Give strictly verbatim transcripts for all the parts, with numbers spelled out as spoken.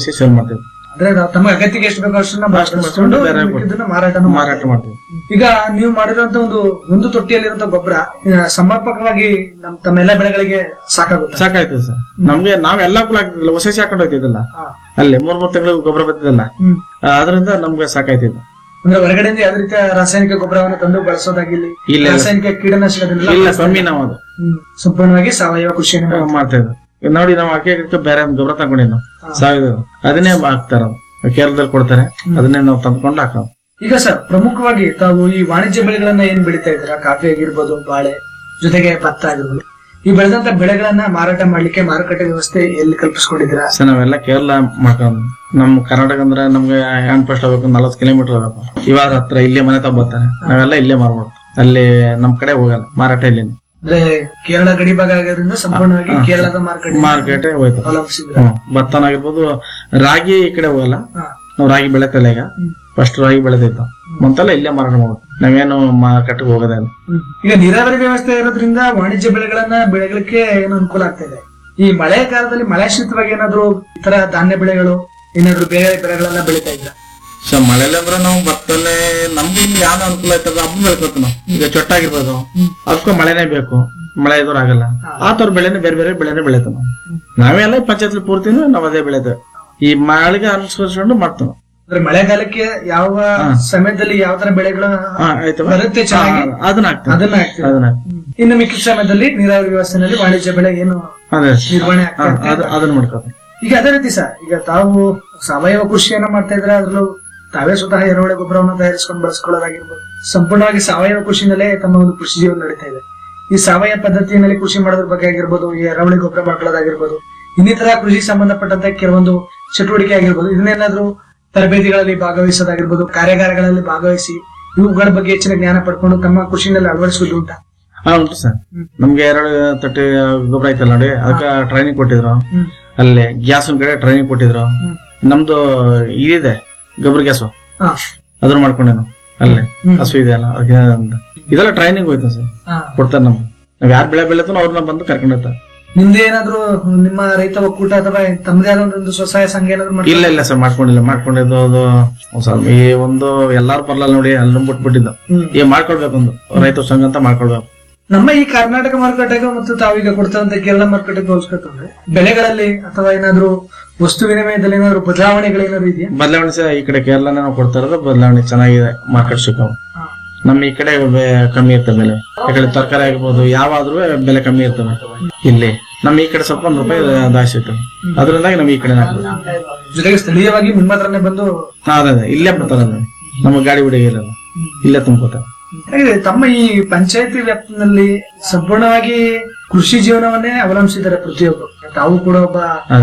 ಬಳಸಿ ಸೇಲ್ ಮಾಡ್ತೀವಿ. ಅಂದ್ರೆ ತಮ್ಮ ಅಗತ್ಯಕ್ಕೆ ಎಷ್ಟು ಬೇಕೋ ಅಷ್ಟನ್ನ ಬಳಸ್ಕೊಂಡು ಮಾರಾಟ ಮಾರಾಟ ಮಾಡ್ತೀವಿ. ಈಗ ನೀವು ಮಾಡಿರುವಂತ ಒಂದು ಒಂದು ತೊಟ್ಟಿಯಲ್ಲಿರುವಂತ ಗೊಬ್ಬರ ಸಮರ್ಪಕವಾಗಿ ನಮ್ ತಮ್ಮ ಎಲ್ಲಾ ಬೆಳೆಗಳಿಗೆ ಸಾಕಾಗುತ್ತೆ? ಸಾಕಾಯ್ತದೆ ಸರ್. ನಮ್ಗೆ ನಾವೆಲ್ಲಾ ಕೂಡ ಹಾಕ್ತಿದ್ದಿಲ್ಲ, ಹೊಸ ಹಾಕೊಂಡು ಹೋಗ್ತಿದ್ದಲ್ಲ, ಅಲ್ಲಿ ಮೂರ್ ಮೂರ್ ತಿಂಗಳು ಗೊಬ್ಬರ ಬರ್ತಿದ್ದಲ್ಲ, ಅದರಿಂದ ನಮ್ಗೆ ಸಾಕಾಯ್ತಿಲ್ಲ. ಅಂದ್ರೆ ಹೊರಗಡೆಯಿಂದ ಯಾವ್ದು ರೀತಿಯ ರಾಸಾಯನಿಕ ಗೊಬ್ಬರವನ್ನು ತಂದು ಬಳಸೋದಾಗಿಲ್ಲ, ರಾಸಾಯನಿಕ ಕೀಟನಾಶಕದಿಂದ ಇಲ್ಲ, ಕಮ್ಮಿ ನಾವು ಅದು ಸಂಪೂರ್ಣವಾಗಿ ಸಾವಯವ ಕೃಷಿಯನ್ನು ಮಾಡ್ತಾ ಇದ್ವಿ. ನೋಡಿ ನಾವು ಅಕ್ಕಿ ಬೇರೆ ಗೊಬ್ಬರ ತಗೊಂಡಿದ್ದು ಸಾವಯವ, ಅದನ್ನೇ ಹಾಕ್ತಾರ, ಕೇರಳದಲ್ಲಿ ಕೊಡ್ತಾರೆ, ಅದನ್ನೇ ನಾವು ತಂದ್ಕೊಂಡು ಹಾಕೋದು. ಈಗ ಸರ್, ಪ್ರಮುಖವಾಗಿ ತಾವು ಈ ವಾಣಿಜ್ಯ ಬೆಳೆಗಳನ್ನ ಏನ್ ಬೆಳೀತಾ ಇದ್ದೀರಾ, ಕಾಫಿ ಆಗಿರ್ಬೋದು, ಬಾಳೆ ಜೊತೆಗೆ ಭತ್ತ ಆಗಿರ್ಬೋದು, ಈ ಬೆಳೆದಂತ ಬೆಳೆಗಳನ್ನ ಮಾರಾಟ ಮಾಡ್ಲಿಕ್ಕೆ ಮಾರುಕಟ್ಟೆ ವ್ಯವಸ್ಥೆ ಎಲ್ಲಿ ಕಲ್ಪಿಸ್ಕೊಂಡಿದ್ದೀರಾ? ಸರ್ ನಾವೆಲ್ಲ ಕೇರಳ ಮಾಡ್ಕೊಂಡು, ನಮ್ ಕರ್ನಾಟಕ ಅಂದ್ರೆ ನಮ್ಗೆ ಹ್ಯಾಂಡ್ ಪೋಸ್ಟ್ ಹೋಗ್ಬೇಕು, ನಲ್ವತ್ತು ಕಿಲೋಮೀಟರ್ ಹೋಗಬೇಕು. ಇವಾಗ ಹತ್ರ ಇಲ್ಲೇ ಮನೆ ತಗೋತಾರೆ, ನಾವೆಲ್ಲ ಇಲ್ಲೇ ಮಾರ್ಬೋದು, ಅಲ್ಲಿ ನಮ್ ಕಡೆ ಹೋಗಲ್ಲ, ಮಾರಾಟ ಇಲ್ಲಿ. ಅಂದ್ರೆ ಕೇರಳ ಗಡಿ ಭಾಗ ಆಗೋದ್ರಿಂದ ಸಂಪೂರ್ಣವಾಗಿ ಕೇರಳದ ಮಾರ್ಕೆಟ್ ಮಾರ್ಕೆಟ್ ಹೋಯ್ತು. ಭತ್ತನಾಗಿರ್ಬೋದು, ರಾಗಿ ಈ ಕಡೆ ಹೋಗಲ್ಲ, ನಾವು ರಾಗಿ ಬೆಳೆತಲ್ಲ. ಈಗ ಫಸ್ಟ್ ರಾಗಿ ಬೆಳೆದಿತ್ತು, ಮಂತೆಲ್ಲ ಇಲ್ಲೇ ಮಾರಾಟ ಮಾಡ್ಬೋದು, ನಾವೇನು ಮಾರ್ಕೆಟ್ ಹೋಗೋದೇ ಇಲ್ಲ. ಈಗ ನೀರಾವರಿ ವ್ಯವಸ್ಥೆ ಇರೋದ್ರಿಂದ ವಾಣಿಜ್ಯ ಬೆಳೆಗಳನ್ನ ಬೆಳೆಗಳಿಗೆ ಏನು ಅನುಕೂಲ ಆಗ್ತಾ ಇದೆ. ಈ ಮಳೆಯ ಕಾಲದಲ್ಲಿ ಮಳೆಶ್ರಿತವಾಗಿ ಏನಾದ್ರು ಇತರ ಧಾನ್ಯ ಬೆಳೆಗಳು ಏನಾದ್ರು ಬೇರೆ ಬೆಳೆಗಳನ್ನ ಬೆಳೀತಾ ಇದ್ರ? ಸೊ ಮಳೆಲಿ ಅಂದ್ರೆ ನಾವು ಭತ್ತಲ್ಲೇ ನಮ್ಗೆ ಇಲ್ಲಿ ಯಾವ ಅನುಕೂಲ ಆಯ್ತದ ಹಬ್ಬ ಬೆಳ್ಕೊತ ನಾವು. ಈಗ ಚೊಟ್ಟಾಗಿರ್ಬೋದು, ಅದಕ್ಕೂ ಮಳೆನೇ ಬೇಕು, ಮಳೆ ಎದುರು ಆಗಲ್ಲ. ಆ ತರ ಬೆಳೆನೇ ಬೇರೆ ಬೇರೆ ಬೆಳೆನೇ ಬೆಳಿತೇವೆ ನಾವು. ನಾವೆಲ್ಲ ಪಂಚಾಯತ್ ಪೂರ್ತಿನೂ ನಾವ್ ಅದೇ ಬೆಳೆತೇವೆ, ಈ ಮಳೆಗೆ ಅನುಸರಿಸ್ಕೊಂಡು ಮಾಡ್ತೇವೆ. ಅಂದ್ರೆ ಮಳೆಗಾಲಕ್ಕೆ ಯಾವ ಸಮಯದಲ್ಲಿ ಯಾವ ತರ ಬೆಳೆಗಳು ಬರುತ್ತೆ ಚೆನ್ನಾಗಿ ಅದನ್ನ ಹಾಕ್ತೇವೆ, ಅದನ್ನ ಹಾಕ್ತೇವೆ. ಇನ್ನು ಮಿಕ್ಕಿದ ಸಮಯದಲ್ಲಿ ನೀರಾವರಿ ವ್ಯವಸ್ಥೆನಲ್ಲಿ ವಾಣಿಜ್ಯ ಬೆಳೆ ಏನು ನಿರ್ವಹಣೆ ಅದನ್ನ ಮಾಡ್ಕೋತೀವಿ. ಈಗ ಅದೇ ರೀತಿ ಸರ್, ಈಗ ತಾವು ಸಾವಯವ ಕೃಷಿಯನ್ನ ಮಾಡ್ತಾ ಇದ್ರೆ ಅದ್ರಲ್ಲೂ ತಾವೇ ಸ್ವತಃ ಎರೆಹುಳ ಗೊಬ್ಬರವನ್ನು ತಯಾರಿಸಿಕೊಂಡು ಬಳಸ್ಕೊಳ್ಳೋದಾಗಿರ್ಬೋದು, ಸಂಪೂರ್ಣವಾಗಿ ಸಾವಯವ ಕೃಷಿನಲ್ಲೇ ತಮ್ಮ ಒಂದು ಕೃಷಿ ಜೀವನ ನಡೀತಾ ಇದೆ. ಈ ಸಾವಯವ ಪದ್ಧತಿಯಲ್ಲಿ ಕೃಷಿ ಮಾಡೋದ್ರ ಬಗ್ಗೆ ಆಗಿರ್ಬೋದು, ಈ ಎರೆಹುಳಿ ಗೊಬ್ಬರ ಮಾಡ್ಕೊಳ್ಳೋದಾಗಿರ್ಬೋದು, ಇನ್ನಿತರ ಕೃಷಿ ಸಂಬಂಧಪಟ್ಟಂತ ಕೆಲವೊಂದು ಚಟುವಟಿಕೆ ಆಗಿರ್ಬೋದು, ಇದನ್ನೇನಾದ್ರೂ ತರಬೇತಿಗಳಲ್ಲಿ ಭಾಗವಹಿಸೋದಾಗಿರ್ಬೋದು, ಕಾರ್ಯಾಗಾರಗಳಲ್ಲಿ ಭಾಗವಹಿಸಿ ಇವುಗಳ ಬಗ್ಗೆ ಹೆಚ್ಚಿನ ಜ್ಞಾನ ಪಡ್ಕೊಂಡು ತಮ್ಮ ಕೃಷಿನಲ್ಲಿ ಅಳವಡಿಸೋದು ಉಂಟಾ? ಹಾ ಉಂಟು ಸರ್. ನಮ್ಗೆ ಎರಡು ತಟ್ಟೆ ಗೊಬ್ಬರ ಐತಲ್ಲ ನೋಡಿ, ಅದಕ್ಕೆ ಟ್ರೈನಿಂಗ್ ಕೊಟ್ಟಿದ್ರು. ಅಲ್ಲೇ ಗ್ಯಾಸ್ ಒಂದ್ ಕಡೆ ಟ್ರೈನಿಂಗ್ ಕೊಟ್ಟಿದ್ರು. ನಮ್ದು ಇದಿದೆ ಗೊಬ್ಬರ ಗ್ಯಾಸು, ಅದನ್ನ ಮಾಡ್ಕೊಂಡೇನು ಅಲ್ಲೇ ಹಸು ಇದೆ ಅಲ್ಲ, ಇದೆಲ್ಲ ಟ್ರೈನಿಂಗ್ ಹೋಯ್ತು ಸರ್, ಕೊಡ್ತಾರೆ ನಮ್ಗೆ. ನಾವ್ ಯಾರು ಬೆಳೆ ಬೆಳೆತನೋ ಅವ್ರನ್ನ ಬಂದು ಕರ್ಕೊಂಡು ಹೋಗ್ತಾರೆ. ನಿಮ್ದೇ ಏನಾದ್ರು ನಿಮ್ಮ ರೈತ ಒಕ್ಕೂಟ ಅಥವಾ ತಮ್ಮದೇ ಆದ ಒಂದು ಸ್ವಸಹಾಯ ಸಂಘ ಏನಾದ್ರು? ಇಲ್ಲ ಇಲ್ಲ ಸರ್, ಮಾಡ್ಕೊಂಡಿಲ್ಲ. ಮಾಡ್ಕೊಂಡಿದ್ದು ಅದು ಈ ಒಂದು ಎಲ್ಲಾರು ಬರ್ಲಲ್ಲ ನೋಡಿ, ಅಲ್ಲಿ ಬಿಟ್ಬಿಟ್ಟಿದ್ದು. ಈಗ ಮಾಡ್ಕೊಳ್ಬೇಕು, ಒಂದು ರೈತ ಸಂಘ ಅಂತ ಮಾಡ್ಕೊಳ್ಬೇಕು. ನಮ್ಮ ಈ ಕರ್ನಾಟಕ ಮಾರುಕಟ್ಟೆಗೆ ಮತ್ತು ತಾವೀಗ ಕೊಡ್ತಂತ ಕೇರಳ ಮಾರುಕಟ್ಟೆಗೆ ಹೋಲಿಸ್ಕೊತಂದ್ರೆ ಬೆಳೆಗಳಲ್ಲಿ ಅಥವಾ ಏನಾದ್ರು ವಸ್ತು ವಿನಿಮಯದಲ್ಲಿ ಏನಾದ್ರು ಬದಲಾವಣೆಗಳೇನಾದ್ರು ಇದೆಯಾ? ಬದಲಾವಣೆ ಸರ್, ಈ ಕಡೆ ಕೇರಳನೇ ನಾವು ಕೊಡ್ತಾ ಇರೋದು ಬದಲಾವಣೆ ಚೆನ್ನಾಗಿದೆ. ಮಾರ್ಕೆಟ್ ಸಿಕ್ಕವು ನಮ್ಮ ಈ ಕಡೆ ಕಮ್ಮಿ ಇರ್ತವೆ ಬೆಲೆ. ಈ ಕಡೆ ತರಕಾರಿ ಆಗಿರ್ಬೋದು ಯಾವಾದ್ರೂ ಬೆಲೆ ಕಮ್ಮಿ ಇರ್ತವೆ. ಇಲ್ಲಿ ನಮ್ ಈ ಕಡೆ ಸ್ವಲ್ಪ ಒಂದ್ ರೂಪಾಯಿ ಜಾಸ್ತಿ ಇರ್ತವೆ, ಅದ್ರಿಂದಾಗಿ ನಮ್ ಈ ಕಡೆ ಜೊತೆಗೆ ಸ್ಥಳೀಯವಾಗಿ ನಿಮ್ಮ ಹತ್ರನೇ ಬಂದು ಅದೇ ಇಲ್ಲೇ ಬರ್ತಾರ, ನಮ್ಗೆ ಗಾಡಿ ಬಿಡಿಗೆ ಇರಲ್ಲ, ಇಲ್ಲೇ ತುಂಬ್ಕೋತಾರೆ. ತಮ್ಮ ಈ ಪಂಚಾಯತಿ ವ್ಯಾಪ್ತಿನಲ್ಲಿ ಸಂಪೂರ್ಣವಾಗಿ ಕೃಷಿ ಜೀವನವನ್ನೇ ಅವಲಂಬಿಸಿದ್ದಾರೆ ಪ್ರತಿಯೊಬ್ಬರು. ತಾವು ಕೂಡ ಒಬ್ಬ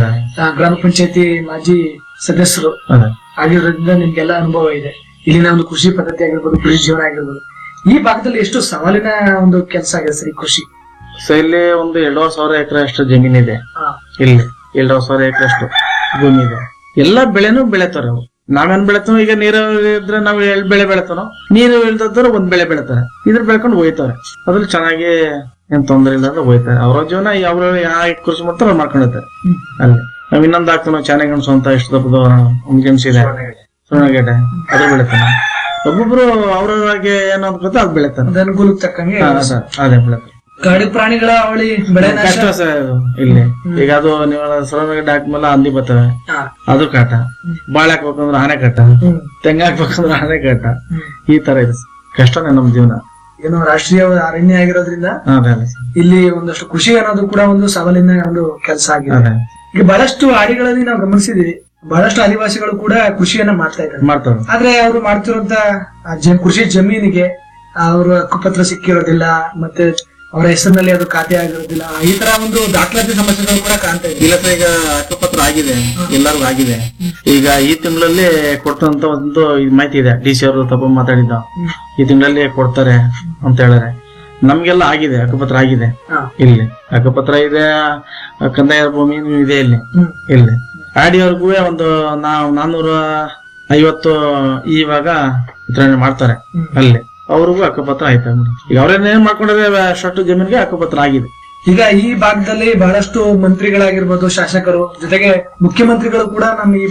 ಗ್ರಾಮ ಪಂಚಾಯತಿ ಮಾಜಿ ಸದಸ್ಯರು ಆಗಿರೋದ್ರಿಂದ ನಿಮ್ಗೆಲ್ಲ ಅನುಭವ ಇದೆ. ಇಲ್ಲಿನ ಒಂದು ಕೃಷಿ ಪದ್ಧತಿ ಆಗಿರ್ಬೋದು, ಕೃಷಿ ಜೀವನ ಆಗಿರ್ಬೋದು. ಈ ಭಾಗದಲ್ಲಿ ಎಷ್ಟು ಸವಾಲಿನ ಒಂದು ಕೆಲಸ ಆಗಿದೆ ಸರ್ ಈ ಕೃಷಿ? ಸೊ ಇಲ್ಲಿ ಒಂದು ಎರಡೂವರೆ ಸಾವಿರ ಎಕರೆ ಅಷ್ಟು ಜಮೀನ್ ಇದೆ. ಇಲ್ಲಿ ಎರಡೂವರೆ ಸಾವಿರ ಎಕರೆ ಅಷ್ಟು ಭೂಮಿ ಇದೆ. ಎಲ್ಲಾ ಬೆಳೆನೂ ಬೆಳೆತಾರೆ ಅವು. ನಾವೇನ್ ಬೆಳೆತಾವ, ಈಗ ನೀರು ಇದ್ರೆ ನಾವ್ ಎಳ್ ಬೆಳೆ ಬೆಳೆತಾನೋ, ನೀರು ಇಲ್ದ್ರೆ ಒಂದ್ ಬೆಳೆ ಬೆಳೆತಾರೆ. ಇದ್ರ ಬೆಳ್ಕೊಂಡು ಹೋಯ್ತಾರೆ, ಅದ್ರಲ್ಲಿ ಚೆನ್ನಾಗಿ ಏನ್ ತೊಂದರೆ ಇಲ್ಲ ಅಂದ್ರೆ ಹೋಯ್ತಾರೆ. ಅವ್ರ ಜೀವನ ಅವ್ರ ಯಾವ ಕೃಷಿ ಮಾಡ್ತಾರ ಅವ್ರು ಮಾಡ್ಕೊಂಡಿರ್ತಾರೆ. ಅಲ್ಲಿ ನಾವ್ ಇನ್ನೊಂದ್ ಹಾಕ್ತಾನೋ ಚೆನ್ನಾಗಿ ಗೆಣಸು ಅಂತ ಎಷ್ಟು ದಪ್ಪದ ಒಂದ್ ಗೆಣಸು ಇದೆ, ಸುಣ್ಣಗೆಡ್ಡೆ, ಅದ್ರ ಬೆಳಿತಾನ. ಒಬ್ಬೊಬ್ರು ಅವ್ರವ್ರಿಗೆ ಏನ್ ಅನ್ಕೋತ ಅದ್ ಬೆಳಿತಾನೆ, ಅನುಕೂಲಕ್ಕೆ ತಕ್ಕಂಗೆ ಅದೇ ಬೆಳಿತಾರೆ. ಕಾಡು ಪ್ರಾಣಿಗಳ ಅವಳಿ ಬೆಳೆ ಕಷ್ಟ ಸರ್ ಇಲ್ಲಿ. ಈಗ ಅದು ನೀವು ಸುಣ್ಣಗೆಡ್ಡೆ ಹಾಕ್ಮೇಲೆ ಹಂದಿ ಬರ್ತವೆ, ಅದು ಕಾಟ. ಬಾಳೆ ಹಾಕ್ಬೇಕಂದ್ರೆ ಆನೆ ಕಾಟ, ತೆಂಗ ಹಾಕ್ಬೇಕಂದ್ರೆ ಆನೆ ಕಾಟ. ಈ ತರ ಇದೆ, ಕಷ್ಟನೇ ನಮ್ ಜೀವನ. ಏನೋ ರಾಷ್ಟ್ರೀಯ ಅರಣ್ಯ ಆಗಿರೋದ್ರಿಂದ ಇಲ್ಲಿ ಒಂದಷ್ಟು ಕೃಷಿ ಅನ್ನೋದು ಕೂಡ ಒಂದು ಸವಾಲಿನ ಒಂದು ಕೆಲಸ ಆಗಿದೆ. ಈಗ ಬಹಳಷ್ಟು ಹಾಡಿಗಳಲ್ಲಿ ನಾವು ಗಮನಿಸಿದೀವಿ, ಬಹಳಷ್ಟು ಆದಿವಾಸಿಗಳು ಕೂಡ ಕೃಷಿಯನ್ನ ಮಾಡ್ತಾ ಇದ್ದಾರೆ ಮಾಡ್ತಾರೆ ಆದ್ರೆ ಅವರು ಮಾಡ್ತಿರುವಂತ ಕೃಷಿ ಜಮೀನಿಗೆ ಅವ್ರ ಹಕ್ಕುಪತ್ರ ಸಿಕ್ಕಿರೋದಿಲ್ಲ, ಮತ್ತೆ ಅವರ ಹೆಸರಿನಲ್ಲಿ ಅದು ಖಾತೆ ಆಗಿರೋದಿಲ್ಲ. ಈ ತರ ಒಂದು ದಾಖಲಾತಿ ಸಮಸ್ಯೆಗಳು ಕೂಡ ಕಾಣ್ತಾ ಇದೆ. ಇಲ್ಲ ಸರ್, ಈಗ ಹಕ್ಕುಪತ್ರ ಆಗಿದೆ, ಎಲ್ಲರಿಗೂ ಆಗಿದೆ. ಈಗ ಈ ತಿಂಗಳಲ್ಲಿ ಕೊಡ್ತಂತ ಒಂದು ಮಾಹಿತಿ ಇದೆ, ಡಿ ಸಿ ಅವರು ತಪ್ಪ ಮಾತಾಡಿದ್ದ, ಈ ತಿಂಗಳಲ್ಲಿ ಕೊಡ್ತಾರೆ ಅಂತ ಹೇಳಿದ್ರೆ. ನಮ್ಗೆಲ್ಲ ಆಗಿದೆ, ಹಕ್ಕುಪತ್ರ ಆಗಿದೆ. ಇಲ್ಲಿ ಹಕ್ಕುಪತ್ರ ಇದೆ, ಕಂದಾಯ ಭೂಮಿ ಇದೆ ಇಲ್ಲಿ. ಇಲ್ಲಿ ಆಡಿಯೋರ್ಗೂ ಒಂದು ನಾವು ನಾನ್ನೂರ ಐವತ್ತು ಇವಾಗ ವಿತರಣೆ ಮಾಡ್ತಾರೆ. ಅಲ್ಲಿ ಅವ್ರಿಗೂ ಹಕ್ಕುಪತ್ರ ಆಯ್ತಾ. ಈಗ ಅವ್ರೇನೇನ್ ಮಾಡ್ಕೊಂಡಿದ್ರೆ ಅಷ್ಟು ಜಮೀನಿಗೆ ಹಕ್ಕುಪತ್ರ ಆಗಿದೆ. ಈಗ ಈ ಭಾಗದಲ್ಲಿ ಬಹಳಷ್ಟು ಮಂತ್ರಿಗಳಾಗಿರ್ಬೋದು, ಶಾಸಕರು, ಜೊತೆಗೆ ಮುಖ್ಯಮಂತ್ರಿಗಳು ಕೂಡ ನಮ್ಮ ಈ